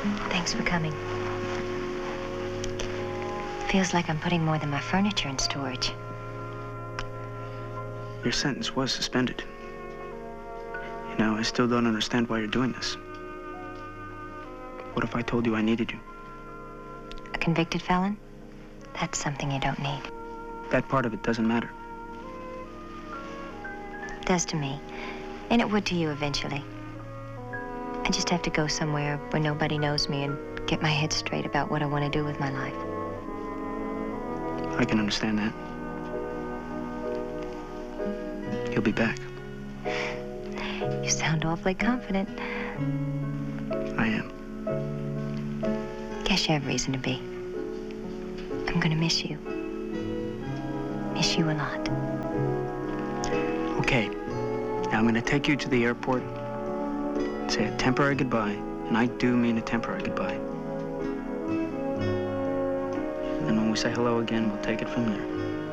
Thanks for coming. Feels like I'm putting more than my furniture in storage. Your sentence was suspended. You know, I still don't understand why you're doing this. What if I told you I needed you? A convicted felon? That's something you don't need. That part of it doesn't matter. It does to me. And it would to you eventually. I just have to go somewhere where nobody knows me and get my head straight about what I want to do with my life. I can understand that. You'll be back. You sound awfully confident. I am. Guess you have reason to be. I'm gonna miss you. Miss you a lot. Okay. Now I'm gonna take you to the airport, say a temporary goodbye, and I do mean a temporary goodbye. And when we say hello again, we'll take it from there.